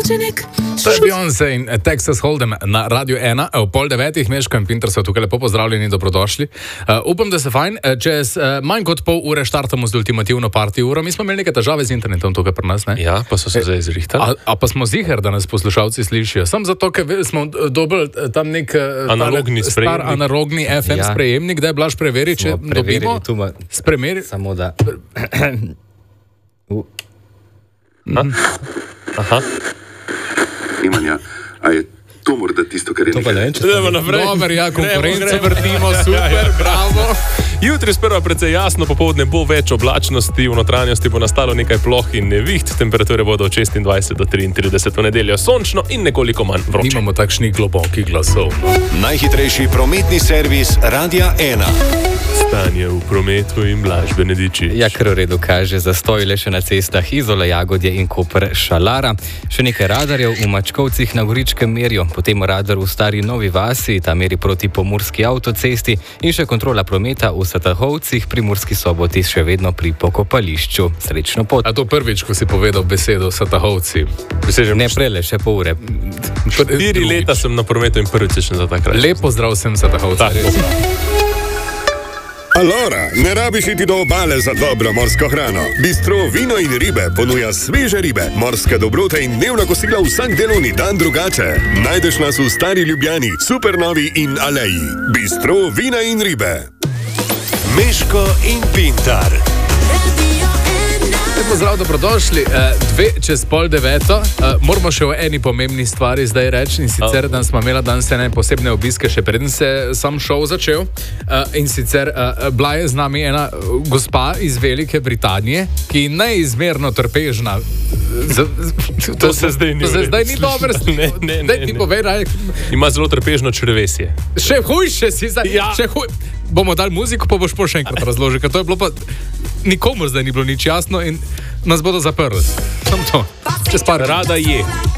To je Beyoncé in Texas Hold'em na Radio 1, ob 8:30, Meško in Pinter so tukaj lepo pozdravljeni in dobrodošli. Upam, da se fajn. Čez manj kot pol ure štartamo z ultimativno party uro. Mi smo imeli nekaj težave z internetom tukaj pri nas, ne? Ja, pa so se zdaj zrihtali. A pa smo ziher, da nas poslušalci slišijo. Sam zato, ker smo dobili tam nek star analogni FM sprejemnik, da je Blaž preveri, če dobimo. Spremeri. Samo da... Aha. Imanja, a je to morda tisto, kar je To pa ne vem, če Idemo naprej. Dober, ja, konkurence vrtimo, super, bravo. Jutri sprva precej jasno, popoldne bo več oblačnosti, v notranjosti bo nastalo nekaj ploh in neviht, temperature bodo od 26 do 33, v nedeljo sončno in nekoliko manj vroče. Nimamo takšnih globokih glasov. Najhitrejši prometni servis Radia 1. Stanje v prometu in Blaž Benedičič. Ja, kar v redu kaže, zastoj le še na cestah Izola, Jagodje in Koper Šalara. Še nekaj radarjev v Mačkovcih na Goričkem merijo, potem radar v Stari Novi Vasi, ta meri proti Pomurski avtocesti in še kontrola prometa v Satahovcih pri Murski Soboti še vedno pri pokopališču. Srečno pot. A to prvič, ko si povedal besedo Satahovci? Ne prele, še pol ure. 4 leta sem na prometu in prvič sem za takrat. Lepo zdrav sem Satahovci. Alora, ne rabiš iti do obale za dobro morsko hrano. Bistro Vino in ribe ponuja sveže ribe, morske dobrote in dnevna kosila vsak delovni dan drugače. Najdeš nas v Stari Ljubljani, Supernovi in Aleji. Bistro Vina in ribe. Meško in Pintar. Lepo zdrav, dobrodošli. 8:02. Moramo še o eni pomembni stvari zdaj reči, in sicer, da smo imeli danes ene posebne obiske, še preden se sam šov začel. In sicer bila je z nami ena gospa iz Velike Britanije, ki je neizmerno trpežna. To se zdaj ni dobro. Ne. Ti povej, Ima zelo trpežno črevesje. Še hujše si zdaj. Ja. Bomo dali muziko, pa boš še enkrat razložil, ker to je bilo pa... Nikomu zdaj ni bilo nič jasno in nas bodo zaprli. Samo to. Čez par Rada je.